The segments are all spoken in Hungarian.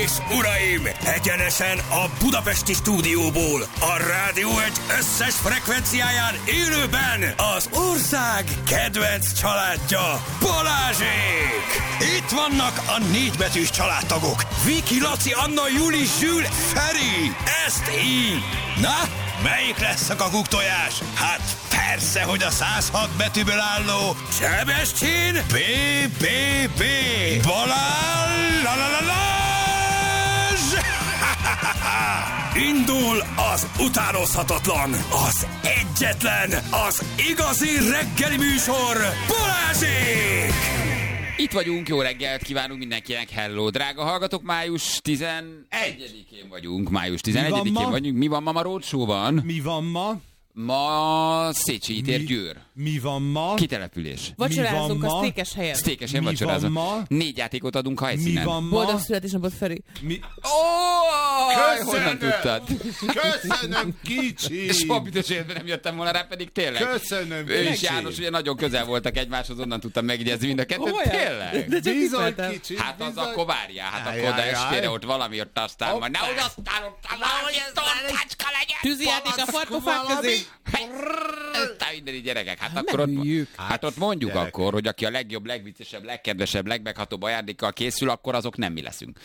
és uraim, egyenesen a budapesti stúdióból, a Rádió Egy összes frekvenciáján élőben az ország kedvenc családja, Balázsék! Itt vannak a 4 betűs családtagok, Viki, Laci, Anna, Juli, Zsül, Feri, ezt így! Na, melyik lesz a kakuktojás? Hát persze, hogy a 106 betűből álló Sebestyén B.B.B. Balázs! Indul az utánozhatatlan, az egyetlen, az igazi reggeli műsor, Balázsék! Itt vagyunk, jó reggelt kívánunk mindenkinek, hello, drága hallgatók, május 11-én vagyunk, május 11-én vagyunk, mi van ma roadshow-ban? Mi van ma? Ma Széchenyi tér, Győr. Mi van ma? Kitelepülés. Vacsorázunk a Sztékes helyen. Sztékes helyen vacsorázunk. 4 játékot adunk helyszínen. Mi van ma? Boldog születésnapot, Feri. Honnan tudtad? Köszönöm, kicsi! Soha büdös életben nem jöttem volna rá, pedig tényleg. Köszönöm, Ő és kicsi! János ugye nagyon közel voltak egymáshoz, onnan tudtam megjegyezni mind a kettőt. Tényleg? De csak Bizony, itt kicsi! Hát az akkor várjál, hát Ajj, akkor oda ajj, estére ajj. ott valami ott aztán majd nehogy aztán ott valami tortácska legyen. Tűzijáték a farkofák közé. Aztán mindeni gyerekek, hát Hát akkor nem ott, hülyük. hát ott mondjuk Gyerekek. akkor, hogy aki a legjobb, legviccesebb, legkedvesebb, legmeghatóbb ajándékkal készül, akkor azok nem mi leszünk.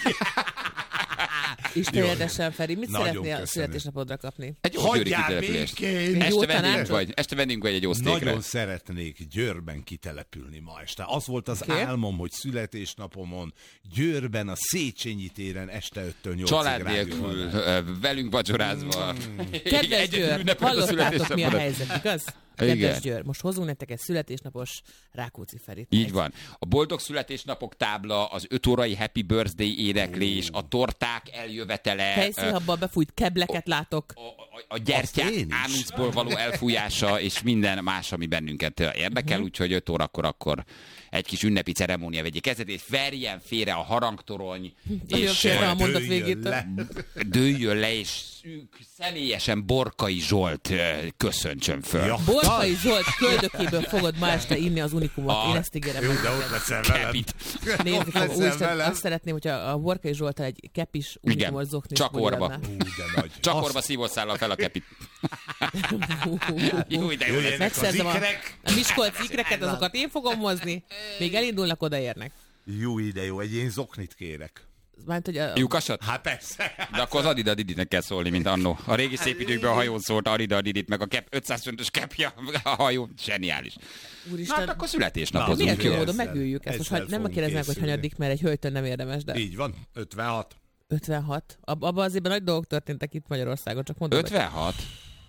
Istenjedesen, Feri, mit Nagyon szeretnél a köszönöm. születésnapodra kapni? Egy jó győri Hagyjál kitelepülést. békén! Egy jó Este vendünk tanácsot? vagy? Este vendünk vagy egy jó sztékre? Nagyon szeretnék Győrben kitelepülni ma este. Az volt az álmom, hogy születésnapomon Győrben, a Széchenyi téren este 5-től 8-ig Család rádió nélkül, van. velünk vacsorázva. Kedves Egyedül Győr, ünnepeld a hallottátok mi a születésnapodat. helyzet, igaz? Igen. Kedves Győr, most hozunk nektek egy születésnapos Rákóczi Ferit. Így van. A boldog születésnapok tábla, az 5 órai happy birthday éneklés, a torták eljövetele, Helyszínhabban befújt kebleket látok. a gyertyák Azt én is. ánuszból való elfújása, és minden más, ami bennünket érdekel, úgyhogy 5 órakor akkor egy kis ünnepi ceremónia vegyék kezdetét, verjen félre a harangtorony, Nagyon és félre a mondat Dőljön végétől. le. dőljön le, és személyesen Borkai Zsolt köszöntsön föl. Ja. Borkai Zsolt köldökéből fogod ma este inni az unikumot. Én ezt ígérem. Jó, meg de ott neked. leszel velem. Kepit. Nézni Ott fogom. leszel Úristen, velem. azt szeretném, hogyha a Borkai Zsolttal egy kepis unikumos zoknis csak orba. lenne. Ú, de nagy. Csak Azt orva szívószállal fel a kepit. Jó, de jó lesz. jöjjenek az Megszerzem ikrek. a Miskolc ikreket, azokat én fogom hozni. Még elindulnak, odaérnek. Jó, ide jó, egy én zoknit kérek. Mármint, hogy a... Lyukasat? Hát persze. De akkor az Adida Diditnek kell szólni, mint annó. A régi szép időkben a hajón szólt Adida Didit, meg a 500 fontos kepja a hajó. Zseniális. Na Úristen, hát akkor Na, születésnapozunk. milyen jó. jó módon Ezzel- megüljük ezt. Most ezzel nem fogunk kérdezem meg, hogy készülni. hanyadik, mert egy hölgytől nem érdemes, de Így van, 56. 56. Abban az évben nagy dolgok történtek itt Magyarországon, csak mondom. 56?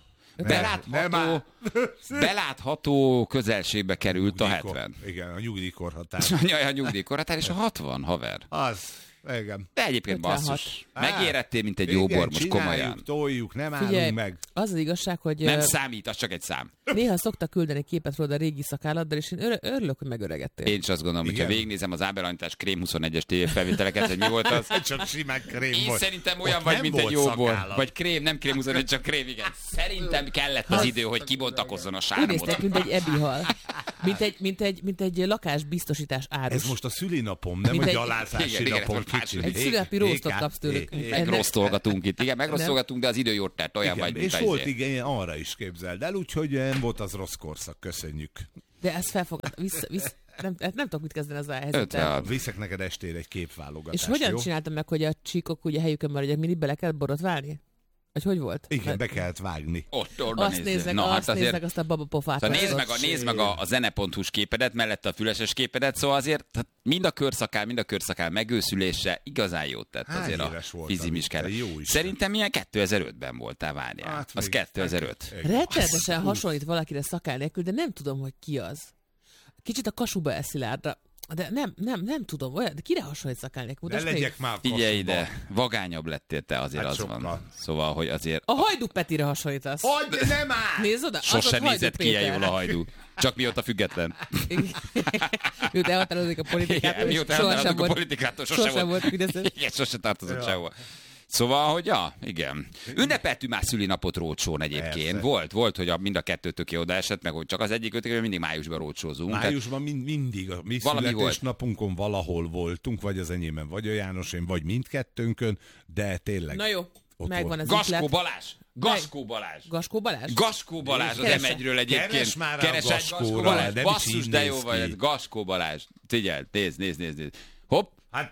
Nem áll. Belátható közelségbe került a 70. Igen, a nyugdíjkorhatár. A nyugdíjkorhatár és a 60, haver. Az, igen. De egyébként 56. basszus. Megérettél, mint egy jó bor, most komolyan. Toljuk, nem Figyelj, állunk meg. az az igazság, hogy Nem számít, az csak egy szám. néha szoktak küldeni képet rólad a régi szakálladdal, és én örülök, hogy megöregedtél. Én is azt gondolom, hogyha Igen. végignézem az Ábelanítás Krém 21-es tévéfelvételeket, hogy mi volt az. Csak simán krém Én volt. szerintem olyan Ott vagy, nem mint egy volt jó bor. szakállat. Vagy krém, nem krém 21, csak krém, igen. Szerintem kellett az idő, hogy kibontakozzon a Úgy néztek, sármot. mint egy ebihal. Mint egy lakásbiztosítás árus. Ez most a szülinapom, nem Mint a egy- gyalázási Igen, igen, napom ez most kicsi. más. Egy szülinapi roastot kapsz tőlük. Megrosztolgatunk itt. Igen, megrosztolgatunk, de az idő jót tett, olyan vagy, mint És az volt izé. igen, arra is képzeld el, úgyhogy nem volt az rossz korszak, köszönjük. De ezt felfogad. Nem tudok mit kezdeni ezzel a helyzettel. 56. Viszek neked estére egy képválogatást, És hogyan jó? csináltam meg, hogy a csíkok ugye helyükön maradják, mindig bele kell borotválni? Vagy hogy volt? Igen, be kellett vágni. Ott, oda Azt nézzek, Na, hát azért... azt a babapofát. Szóval azt nézd meg a zene.hu-s képedet, mellette a füleses képedet, szóval azért tehát mind a körszakál megőszülése igazán jót tett Hány azért a éves voltam fizim is itt? kell. Jó Isten. Szerintem milyen 2005-ben voltál, várjál. Hát Az még- 2005. Rettenetesen hasonlít valakire szakál nélkül, de nem tudom, hogy ki az. Kicsit a Kasuba Eszilárdra. De nem tudom, olyan, de kire hasonlít szakál nélkül? Ne Mutasd meg. legyek már Figyelj kossuba. ide, vagányabb lettél te, azért Hát az sokkal. van. Szóval, hogy azért A Hajdú Petire hasonlítasz. Hogy nem áll! Nézd oda, az sose ott Hajdú nézett ki ilyen Péter. jól a hajdú. Csak mióta független. Mióta elhatározik a politikától, Igen, és mióta sohasem elhatározunk a volt- politikától, sosem volt Fideszes. Igen, sose tartozott sehova. Szóval, hogy igen. Ünnepeltünk már szülinapot rócsón egyébként. Volt, hogy mind a kettőtök oda esett, meg hogy csak az egyik ötök, mindig májusban rócsózunk. Májusban mindig a mi születésnapunkon valahol voltunk, vagy az enyémben, vagy a Jánosén, vagy mindkettőnkön, de tényleg. Na jó, megvan az Gaskó Balázs! Gaskó Balázs az M1-ről egyébként. Keres már a Gaskóra, de basszus, de jó vagy, ez Gaskó Balázs. Figyelj, nézd. Hopp. Hát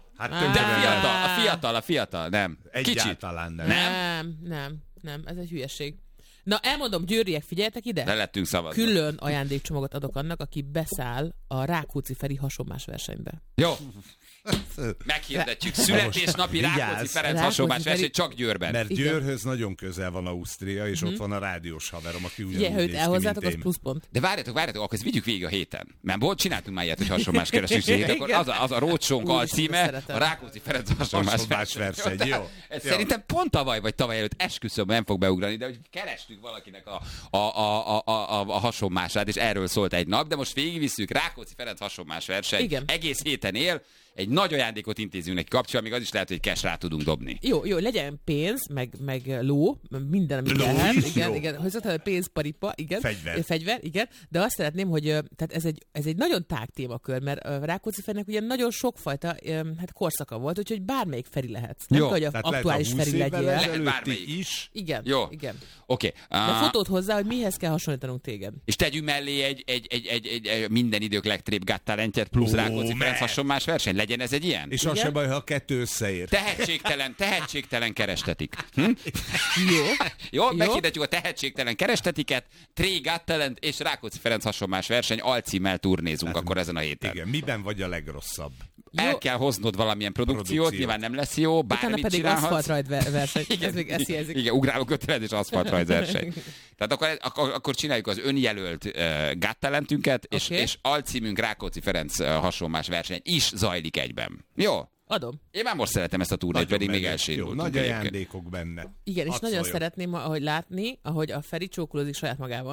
a fiatal, nem. Egyáltalán Nem, ez egy hülyeség. Na, elmondom, győriek, figyeljetek ide. Le lettünk szavazni. Külön ajándékcsomagot adok annak, aki beszáll a Rákóczi Feri hasonmás versenybe. Jó. Meghirdetjük. Születésnapi Rákóczi Ferenc hasonlás verseny csak Győrben. Mert Győrhöz nagyon közel van Ausztria, és ott van a rádiós haverom, aki ugyanúgy néz ki, mint elhozzátok, az pluszpont. De várjátok, akkor ezt vigyük végig a héten. Mert csináltunk már ilyet, hogy hasonlás keresünk, akkor az a rócsónk alcíme, a Rákóczi Ferenc hasonlás verseny. Jó. Szerintem pont tavaly előtt esküszöm, nem fog beugrani, de hogy kerestük valakinek a hasonlását, és erről szólt egy nap, de most végigvisszük Rákóczi Ferenc hasonlás verseny. Igen. Egész héten él. Egy nagy ajándékot intézünk neki kapcsolatban, még az is lehet, hogy cash rá tudunk dobni. Jó, legyen pénz, meg ló, minden, amit lehet. Igen, hogy pénz, paripa, igen. Fegyver, igen. De azt szeretném, hogy tehát ez egy nagyon tág témakör, mert Rákóczi Ferinek ugye nagyon sokfajta korszaka volt, úgyhogy bármelyik Feri lehetsz. Nem kell, hogy aktuális Feri legyél. Lehet bármelyik is. Igen. Jó. Igen. Oké. De fotót hozzá, hogy mihez kell hasonlítanunk téged. És tegyünk mellé egy minden idők legtrébb Got Talentjet plusz Rákóczi Ferenc hasonlás verseny. Legyen ez egy ilyen? És az sem baj, ha a kettő összeér. Tehetségtelen kerestetiik. Jó, meghirdetjük a tehetségtelen kerestetiket, Got Talent és Rákóczi Ferenc hasonlás verseny alcímmel turnézunk akkor ezen a héten. Igen, miben vagy a legrosszabb? El kell hoznod valamilyen produkciót, nyilván nem lesz jó, bármit pedig csinálhatsz. aszfaltrajt verseny. Igen, ugráló kötelezés aszfaltrajt verseny. Tehát akkor csináljuk az önjelölt Got Talentünket, és alcímünk Rákóczi Ferenc hasonlás verseny is zajlik egyben. Jó? Adom. Én már most szeretem ezt a turnét, pedig még elsérültünk. Nagy ajándékok benne. Igen, és nagyon szeretném látni, ahogy a Feri csókolózik saját magával.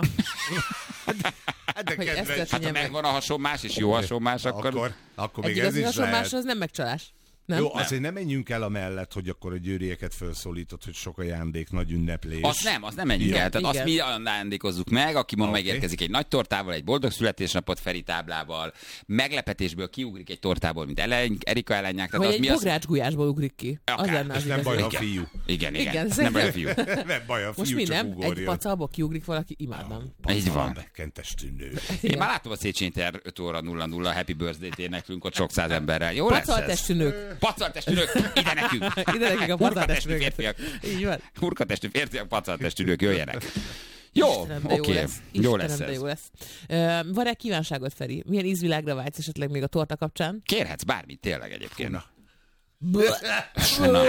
Hát megvan a hasonlás, és jó hasonlás, akkor még ez is lehet. Hasonlás az nem megcsalás. Nem? Jó, azért nem menjünk el amellett, hogy akkor a győrieket felszólított, hogy sok ajándék, nagy ünneplés. Az nem menjünk el. Tehát azt mi ajándékozzuk meg, aki ma megérkezik egy nagy tortával, egy boldog születésnapot Feri táblával, meglepetésből kiugrik egy tortából, mint Erika ellenják. Vagy egy bográcsgulyásból ugrik ki. Az lenne az nem baj, a fiú. Igen. Nem baj a fiú. Nem baj a fiú, most mi csak nem? ugorjon. Egy pacalból kiugrik valaki, imádnám. Így van. Bekentestű nő. Én már látom a Széchenyi tér 5 óra 00 Happy Birthday-t éneklünk ott sok száz emberrel. Jó lesz ez? Pacaltestű nők, ide nekünk! Ide nekünk a pacaltestű férfiak. Így van. Hurkatestű férfiak, pacaltestű nők, jöjjenek. Jó, oké. Jó lesz ez. Van-e kívánságot, Feri? Milyen ízvilágra vágysz esetleg még a torta kapcsán? Kérhetsz bármit, tényleg egyébként. Funa.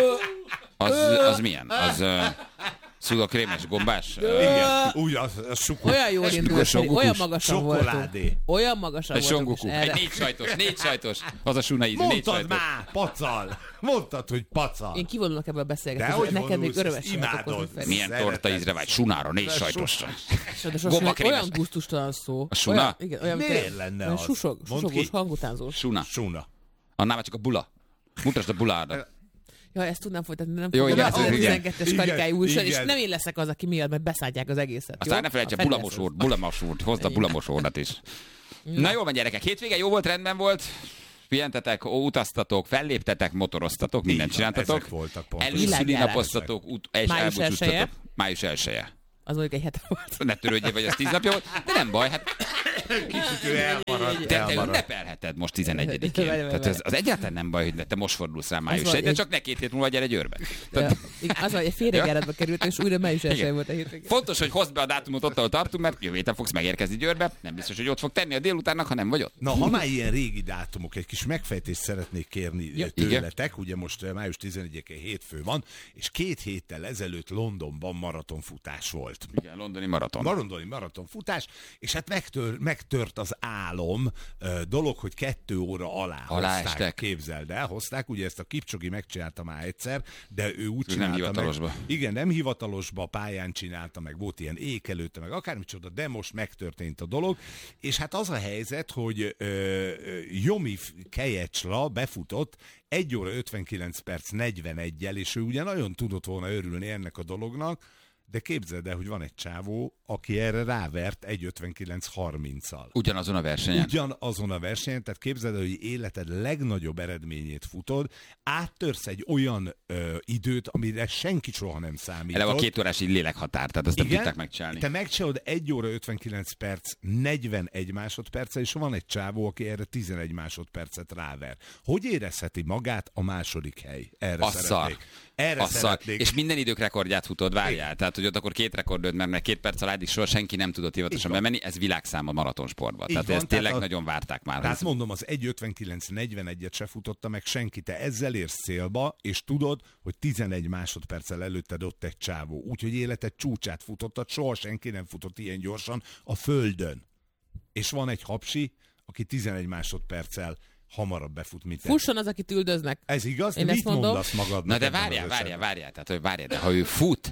Az milyen? Az szulakrémes gombás? Igen, úgy az olyan jól indult, olyan magasan voltunk. Olyan magasan voltunk. Egy négy sajtos. Az a suna ízű, négy sajtos. Mondtad már, pacal. Mondtad, hogy pacal. Én kivonulok ebből a beszélgetésből. Neked még örömes imádod. Milyen torta ízre vágy? Sunára, négy sajtosra. Olyan gusztustalan szó. A suna? Miért lenne az? Susogós, hangutánzós. Suna. Annál már csak a bula. Mutasd a buládat. Ja, ezt tudnám folytatni, de nem tudom. A 12-es karikájú újság, és nem én leszek az, aki miatt, mert beszállják az egészet. Aztán ne felejts a bulamosúrt, hozd a bulamosúrat is. Na jól van, gyerekek, hétvége jó volt, rendben volt. Pihentetek, utaztatok, felléptetek, motoroztatok, mindent csináltatok. Előszülinapoztatok, és elbúcsúztatok. Május 1-e. Az mondjuk egy hete volt. Ne törődjél, vagy az 10 napja volt, de nem baj, hát kicsit ő elmaradt. Te ünnepelheted most 11-én. Tehát az egyáltalán nem baj, hogy te most fordulsz rá május 1, de csak ne 2 hét múlva gyere Győrbe. Az, hogy egy félrejáratba került, és újra május 1 volt a hétvégén. Fontos, hogy hozd be a dátumot ott, ahol tartunk, mert jövő héten fogsz megérkezni Győrbe. Nem biztos, hogy ott fog tenni a délutánnak, ha nem vagy ott. Na, ha már ilyen régi dátumok, egy kis megfejtést szeretnék kérni tőletek. Ugye most május 11-én hétfő van, és 2 héttel ezelőtt Londonban maratonfutás volt. Igen, londoni maraton. Londoni maratonfutás, és hát megtört az álom dolog, hogy 2 óra alá hozták, képzeld el, hozták, ugye ezt a Kipcsogi megcsinálta már egyszer, de ő úgy csinálta nem hivatalosba. Meg. Igen, nem hivatalosba, pályán csinálta meg, volt ilyen ékelőtte meg, akármicsoda, de most megtörtént a dolog, és hát az a helyzet, hogy Jomi Kejecsla befutott 1 óra 59 perc 41-jel, és ő ugye nagyon tudott volna örülni ennek a dolognak, de képzeld el, hogy van egy csávó, aki erre rávert 1:59:30-al. Ugyanazon a versenyen? Ugyanazon a versenyen, tehát képzeld el, hogy életed legnagyobb eredményét futod, áttörsz egy olyan időt, amire senki soha nem számított. Eleve a 2 órás így lélekhatár, tehát ezt nem tudták megcsinálni. Te megcsinálod 1 óra 59 perc 41 másodperccel, és van egy csávó, aki erre 11 másodpercet ráver. Hogy érezheti magát a második hely? Erre szeretnék. Erre szeretnék. És minden idők rekordját futod, várjál. Tehát, hogy ott akkor 2 rekordod, mert 2 perc alá eddig soha senki nem tudott hivatosan bemenni, ez világszám a maratonsportban. Tehát ezt tényleg nagyon várták már. Tehát mondom, az 1:59:41-et se futotta meg senki, te ezzel érsz célba, és tudod, hogy 11 másodperccel előtted ott egy csávó. Úgyhogy életed csúcsát futottad, soha senki nem futott ilyen gyorsan a földön. És van egy hapsi, aki 11 másodperccel hamarabb befut, mint te. Fusson az, akit üldöznek. Ez igaz? Mit mondasz magadnak? Na de várjál. Tehát, de ha ő fut,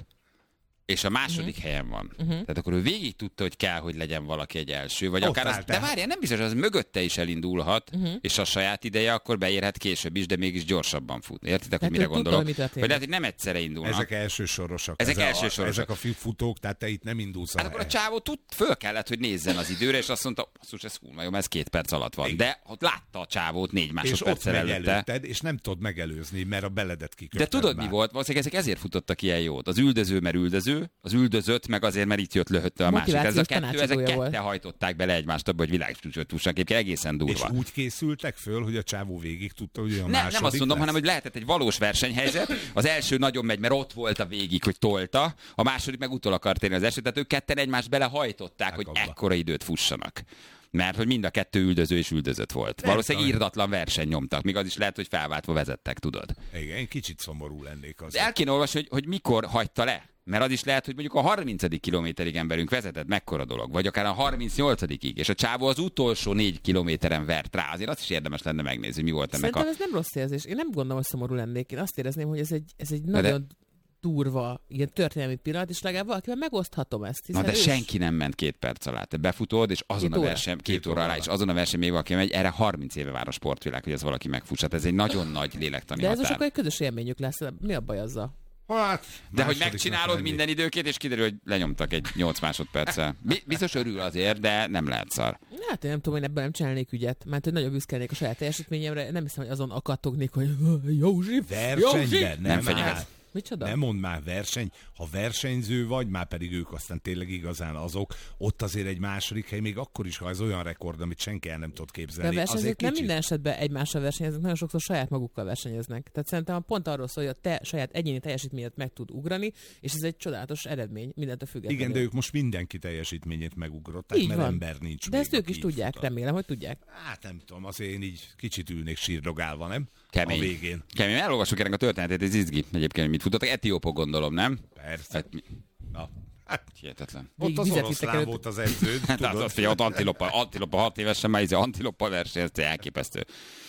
és a második helyen van. Tehát akkor ő végig tudta, hogy kell, hogy legyen valaki egy első, vagy akár az, de várjál, nem biztos, az mögötte is elindulhat, és a saját ideje akkor beérhet később is, de mégis gyorsabban fut. Értitek, hogy mire gondolok? Vagy lehet, hogy nem egyszerre indulnak. Ezek elsősorosak. Ezek a futók, tehát te itt nem indulsz. Hát akkor a csávó föl kellett, hogy nézzen az időre, és azt mondta, ez jó, ez 2 perc alatt van. De ott látta a csávót 4 másodperccel előtte. És nem tudod megelőzni, mert a beledet kiköpted. De tudod, mi volt? Valószínűleg ezek ezért futottak ilyen jót. Az üldöző, mert üldöző, az üldözött, meg azért, mert itt jött löhötte a másik. Ezek kette hajtották bele egymást abba, hogy világcsúcsot fussanak, egyébként egészen durva. És úgy készültek föl, hogy a csávó végig tudta, hogy a második nem azt mondom, lesz. hanem hogy lehetett egy valós versenyhelyzet. Az első nagyon megy, mert ott volt a végig, hogy tolta, a második meg utol akart érni az első, tehát ők ketten egymást belehajtották, hogy ekkora időt fussanak. Mert hogy mind a 2 üldöző és üldözött volt. Valószínűleg írdatlan verseny nyomtak, még az is lehet, hogy felváltva vezettek, tudod. Igen, kicsit szomorú lennék az. De el kéne olvasni, hogy mikor hagyta le. Mert az is lehet, hogy mondjuk a 30. kilométerig emberünk vezetett, mekkora dolog, vagy akár a 38-ig, és a csávó az utolsó 4 kilométeren vert rá. Azért azt is érdemes lenne megnézni, hogy mi volt ennek Szerintem ez nem rossz érzés. Én nem gondolom, hogy szomorú lennék. Én azt érezném, hogy ez egy nagyon durva, ilyen történelmi pillanat, és legalább valakivel megoszthatom ezt. Na de senki nem ment 2 perc alá. Te befutod, és azon a verseny, 2 óra alá, és azon a verseny még valaki megy, erre 30 éve vár a sportvilág, hogy ez valaki megfuss. Hát ez egy nagyon nagy lélektani határ. De ez most akkor egy közös élményük lesz. Mi a baj azzal? Hát, de hogy megcsinálod minden időkét, és kiderül, hogy lenyomtak egy 8 másodperccel. Biztos örül azért, de nem lehet szar. Hát én nem tudom, hogy ebben nem csinálnék ügyet, mert hogy nagyon büszkelnék a saját teljesítményemre, nem hiszem, hogy azon akadtognék, hogy Józsi, versenyben nem fenyeget. Micsoda? Nem mondd már verseny, ha versenyző vagy, már pedig ők aztán tényleg igazán azok, ott azért egy második hely, még akkor is, ha ez olyan rekord, amit senki el nem tud képzelni. De a versenyzők nem minden esetben egymással versenyeznek, nagyon sokszor saját magukkal versenyeznek. Tehát szerintem pont arról szól, hogy a te saját egyéni teljesítményet meg tud ugrani, és ez egy csodálatos eredmény, mindentől függetlenül. Igen, de ők most mindenki teljesítményét megugrották, mert ember nincs. De ezt ők is tudják, remélem, hogy tudják. Hát nem tudom, azért én így kicsit ülnék sírdogálva, nem? Kemény. A végén. Kemény. Elolvassuk ennek a történetét, ez izgi egyébként, mit futottak. Etiópok, gondolom, nem? Persze. Hát, hihetetlen. Ott az oroszlán volt az edződ. Hát az, hogy ott Antilopa 6 évesen már Antilopa versenyezte, elképesztő.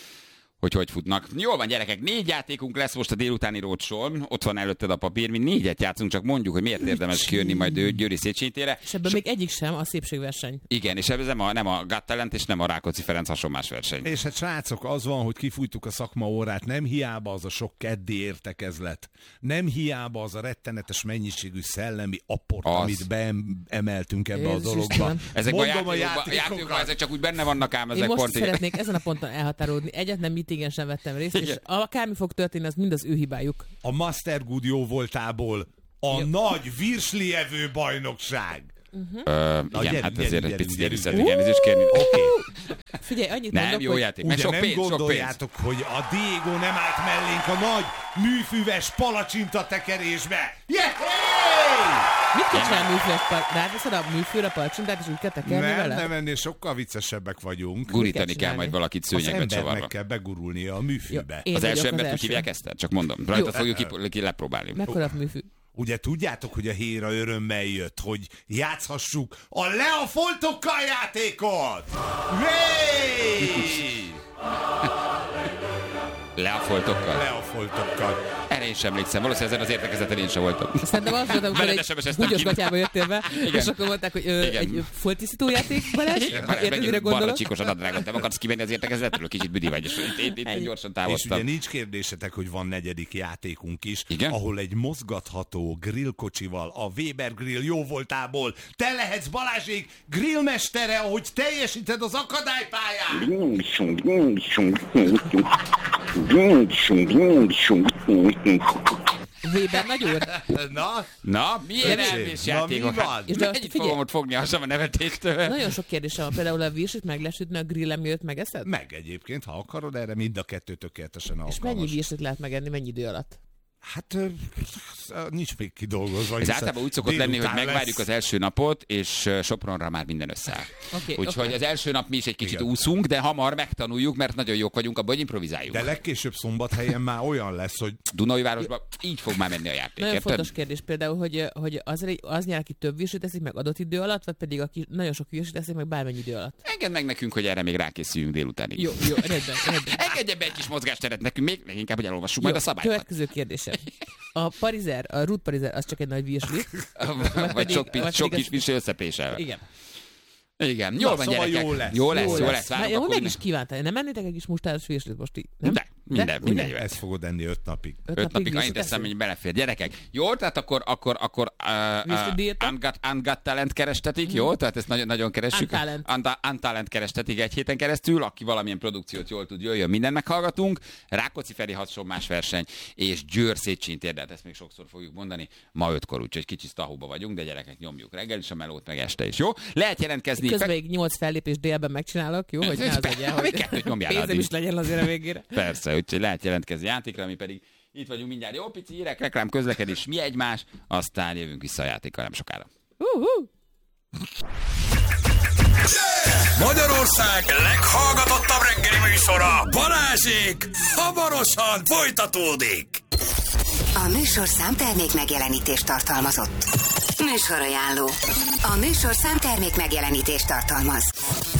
Hogy futnak. Jól van, gyerekek, 4 játékunk lesz most a délutáni rócsón. Ott van előtted a papír, mi 4-et játszunk, csak mondjuk, hogy miért érdemes kijönni majd Győri Széchenyi térre. És ebből még egyik sem a szépségverseny. Igen, és ez nem a Got Talent, és nem a Rákóczi Ferenc hasonlás verseny. És hát srácok, az van, hogy kifújtuk a szakmaórát, nem hiába az a sok keddi értekezlet. Nem hiába az a rettenetes mennyiségű szellemi apport, amit beemeltünk ebbe a dologba. Ezek a játékokban, ezek csak úgy benne vannak ám, ezek én most szeretnék ezen a ponton elhatárolódni. Egyetlen meetingen sem vettem részt, és akármi fog történni, az mind az ő hibájuk. A Master Good jó voltából a nagy virslievő bajnokság. Igen, hát ezért egy picit előszedünk elnézést kérni. Figyelj, annyit nem, mondok, jó hogy... játék, ugye nem gondoljátok, hogy a Diego nem állt mellénk a nagy műfüves palacsinta tekerésbe. Mit kell csinálni műfős palacsinta? Ráteszed a műfőre palacsintát, és úgy kell tekerni vele? Nem, ennél sokkal viccesebbek vagyunk. Gurítani kell majd valakit szőnyegbe csavarva. Az embernek kell begurulnia a műfűbe. Az első embert úgy hívják ezt? Csak mondom. Rajta fogjuk lepróbálni. Mekkora műfű? Ugye tudjátok, hogy a héra örömmel jött, hogy játszhassuk a Le a foltokkal játékot! Le a foltokkal? Le a foltokkal. Erre én sem emlékszem, valószínűleg ezen az értekezeten én sem voltam. Szerintem az volt, amikor egy bugyos gatyába jöttél be, és akkor mondták, hogy egy foltisztító játék, Balázs? Érted, balra csíkos adatrágot, nem akarsz kimenni az értekezetről, kicsit büdi vagy, és én gyorsan távoztam. És ugye nincs kérdésetek, hogy van negyedik játékunk is, igen? Ahol egy mozgatható grillkocsival, a Weber Grill jóvoltából te lehetsz Balázsék grillmestere, ahogy teljesíted az akadálypályán! Weber nagy úr? Na, milyen elvés játékok? Mennyit fogom ott fogni a nevetéstől? Nagyon sok kérdésem van. Például a virsit meg lesütni a grillem miatt megeszed? Meg egyébként, ha akarod, erre mind a kettő tökéletesen alkalmas. És mennyi virsit lehet megenni, mennyi idő alatt? Hát nincs még kidolgozva. Ez általában úgy szokott lenni, hogy megvárjuk az első napot, és Sopronra már minden összeáll. Úgyhogy az első nap mi is egy kicsit úszunk, de hamar megtanuljuk, mert nagyon jók vagyunk abban, hogy improvizáljuk. De legkésőbb Szombathelyen már olyan lesz, hogy... Dunaújvárosban így fog már menni a játék. Nagyon fontos kérdés például, hogy az nyer, aki több virsit eszik meg adott idő alatt, vagy pedig aki nagyon sok virsit eszik meg bármennyi idő alatt. Engedd meg nekünk, hogy erre még rákészüljünk délutánig. Jó, rendben. Engedje be egy kis mozgásteret nekünk, még leginkább, hogy elolvassuk majd a szabályokat. Következő kérdésem. A parizer, a Ruth parizer, az csak egy nagy virsli. Vagy sok kis virsli összepéselve. Igen. Jól van, szóval gyerekek. Jó lesz. Várunk, meg is kívántál. Nem ennétek egy kis mustáros virslit most így? Nem? De minden jöhet. Ezt fogod enni 5 napig. 5 napig annyit teszem, hogy belefér. Gyerekek, jó? Tehát akkor Ungot Talent kerestetik, jó? Tehát ezt nagyon keressük. Untalent kerestetik egy héten keresztül, aki valamilyen produkciót jól tud, jöjjön, mindent meghallgatunk. Rákóczi Feri hasonlás verseny, és Győr Széchenyi térdelt, ezt még sokszor fogjuk mondani. Ma 5-kor, úgyhogy kicsit tahóba vagyunk, de gyerekek, nyomjuk reggel is a melót, meg este is, jó? Lehet jelentkezni. Közben még 8 fellépés délben megcsinálok, jó? Hogy ne az legyen, hogy pénzem is legyen azért a végére. Persze, úgyhogy lehet jelentkezni játékra, mi pedig itt vagyunk mindjárt. Jó, pici hírek, reklám, közlekedés, mi egymás, aztán jövünk vissza a játékkal nem sokára. Magyarország leghallgatottabb reggeli műsora, Balázsék, hamarosan folytatódik. A műsorszám termék megjelenítést tartalmazott. Műsorajánló. A műsorszám termék megjelenítést tartalmaz.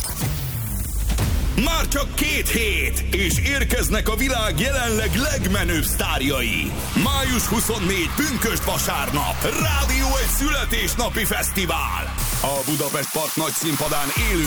Már csak 2 hét, és érkeznek a világ jelenleg legmenőbb sztárjai. Május 24, pünkösd vasárnap, Rádió egy születésnapi fesztivál. A Budapest Park nagy színpadán élő